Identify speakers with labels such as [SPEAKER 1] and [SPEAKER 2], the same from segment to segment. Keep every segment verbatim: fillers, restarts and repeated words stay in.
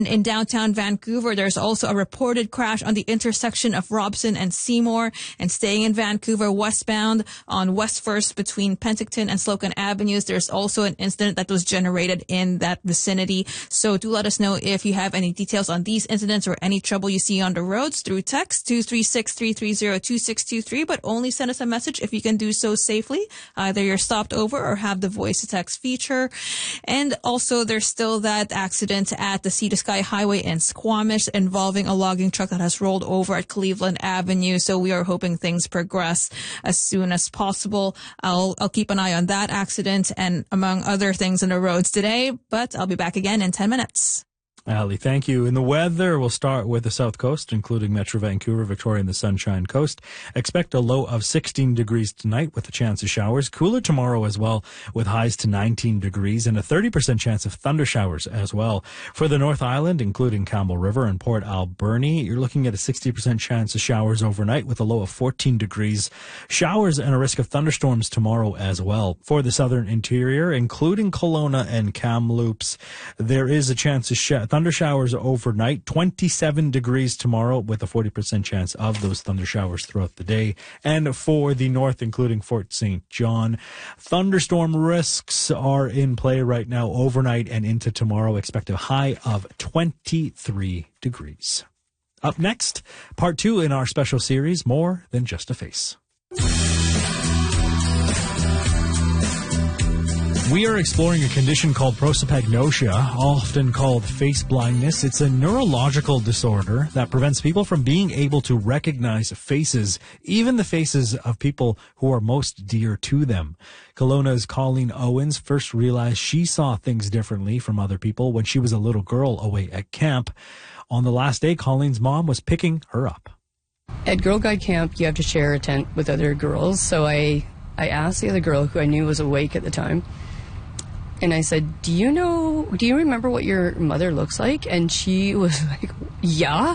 [SPEAKER 1] In downtown Vancouver, there's also a reported crash on the intersection of Robson and Seymour. And staying in Vancouver westbound on West First between Penticton and Slocum Avenues, there's also an incident that was generated in that vicinity. So do let us know if you have any details on these incidents or any trouble you see on the roads through text two three six, three three zero, two six two three, but only send us a message if you can do so safely. Either you're stopped over or have the voice to text feature. And also there's still that accident at the Sea to Sky Highway in Squamish involving a logging truck that has rolled over at Cleveland Avenue. So we are hoping things progress as soon as possible. I'll, I'll keep an eye on that accident and among other things on the roads today, but I'll be back again in ten minutes.
[SPEAKER 2] Ali, thank you. In the weather, we'll start with the South Coast, including Metro Vancouver, Victoria, and the Sunshine Coast. Expect a low of sixteen degrees tonight with a chance of showers. Cooler tomorrow as well with highs to nineteen degrees and a thirty percent chance of thunder showers as well. For the North Island, including Campbell River and Port Alberni, you're looking at a sixty percent chance of showers overnight with a low of fourteen degrees. Showers and a risk of thunderstorms tomorrow as well. For the southern interior, including Kelowna and Kamloops, there is a chance of sh- thunder showers overnight, twenty-seven degrees tomorrow with a forty percent chance of those thunder showers throughout the day. And for the north, including Fort Saint John, thunderstorm risks are in play right now overnight and into tomorrow. Expect a high of twenty-three degrees. Up next, part two in our special series, More Than Just a Face. We are exploring a condition called prosopagnosia, often called face blindness. It's a neurological disorder that prevents people from being able to recognize faces, even the faces of people who are most dear to them. Kelowna's Colleen Owens first realized she saw things differently from other people when she was a little girl away at camp. On the last day, Colleen's mom was picking her up.
[SPEAKER 3] At Girl Guide Camp, you have to share a tent with other girls, so I, I asked the other girl, who I knew was awake at the time, and I said, do you know, do you remember what your mother looks like? And she was like, yeah.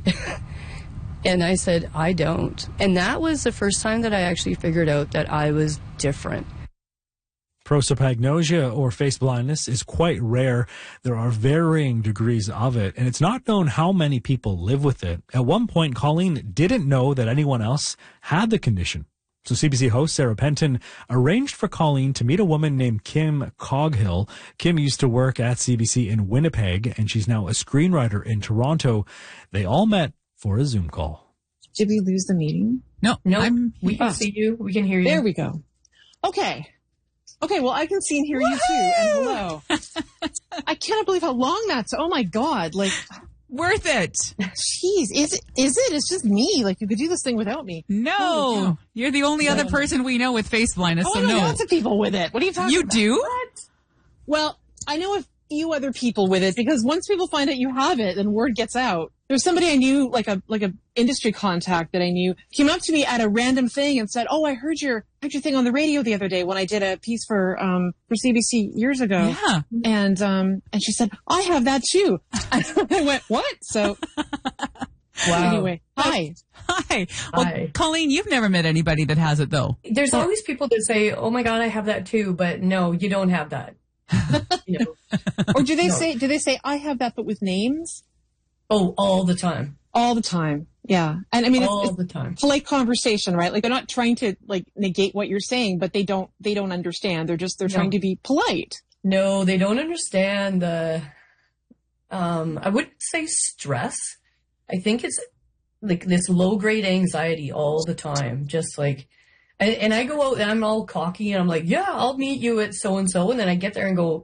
[SPEAKER 3] And I said, I don't. And that was the first time that I actually figured out that I was different.
[SPEAKER 2] Prosopagnosia, or face blindness, is quite rare. There are varying degrees of it, and it's not known how many people live with it. At one point, Colleen didn't know that anyone else had the condition. So C B C host Sarah Penton arranged for Colleen to meet a woman named Kim Coghill. Kim used to work at C B C in Winnipeg, and she's now a screenwriter in Toronto. They all met for a Zoom call.
[SPEAKER 4] Did we lose the meeting?
[SPEAKER 5] No,
[SPEAKER 3] no.
[SPEAKER 5] I'm,
[SPEAKER 3] we can oh. see you. We can hear you.
[SPEAKER 4] There we go. Okay. Okay, well, I can see and hear Woo-hoo! You too. And hello. I cannot believe how long that's. Oh, my God. Like,
[SPEAKER 5] worth it.
[SPEAKER 4] Jeez, is it? Is it? It's just me. Like, you could do this thing without me.
[SPEAKER 5] No, oh, you're the only yeah. other person we know with face blindness.
[SPEAKER 4] Oh,
[SPEAKER 5] so
[SPEAKER 4] I know
[SPEAKER 5] no,
[SPEAKER 4] lots of people with it. What are you talking
[SPEAKER 5] you
[SPEAKER 4] about?
[SPEAKER 5] You do?
[SPEAKER 4] What? Well, I know a few other people with it because once people find out you have it, then word gets out. There's somebody I knew, like a like a industry contact that I knew, came up to me at a random thing and said, "Oh, I heard your heard your thing on the radio the other day when I did a piece for um for C B C years ago."
[SPEAKER 5] Yeah.
[SPEAKER 4] And um and she said, "I have that too." I went, "What?" So wow. Anyway, hi.
[SPEAKER 5] Hi. Well,
[SPEAKER 3] hi.
[SPEAKER 5] Colleen, you've never met anybody that has it though.
[SPEAKER 3] There's always people that say, "Oh my God, I have that too," but no, you don't have that. You know.
[SPEAKER 4] Or do they
[SPEAKER 3] no.
[SPEAKER 4] say do they say I have that but with names?
[SPEAKER 3] Oh, all the time.
[SPEAKER 4] All the time. Yeah. And I mean,
[SPEAKER 3] all
[SPEAKER 4] it's, it's
[SPEAKER 3] the time.
[SPEAKER 4] Polite conversation, right? Like they're not trying to like negate what you're saying, but they don't, they don't understand. They're just, they're no. trying to be polite.
[SPEAKER 3] No, they don't understand the, um, I wouldn't say stress. I think it's like this low grade anxiety all the time. Just like, and, and I go out and I'm all cocky and I'm like, yeah, I'll meet you at so and so. And then I get there and go,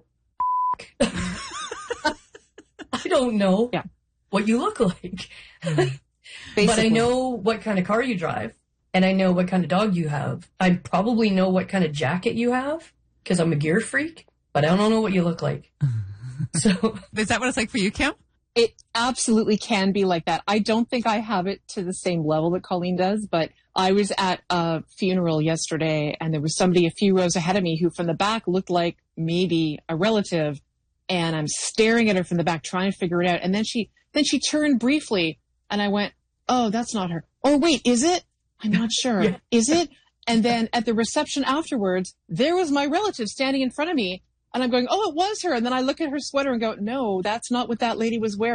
[SPEAKER 3] I don't know.
[SPEAKER 4] Yeah.
[SPEAKER 3] What you look like. But I know what kind of car you drive, and I know what kind of dog you have. I probably know what kind of jacket you have, because I'm a gear freak, but I don't know what you look like. So
[SPEAKER 5] is that what it's like for you, Kim?
[SPEAKER 4] It absolutely can be like that. I don't think I have it to the same level that Colleen does, but I was at a funeral yesterday, and there was somebody a few rows ahead of me who from the back looked like maybe a relative, and I'm staring at her from the back trying to figure it out, and then she Then she turned briefly, and I went, oh, that's not her. Oh, wait, is it? I'm not sure. Yeah. Is it? And then at the reception afterwards, there was my relative standing in front of me. And I'm going, oh, it was her. And then I look at her sweater and go, no, that's not what that lady was wearing.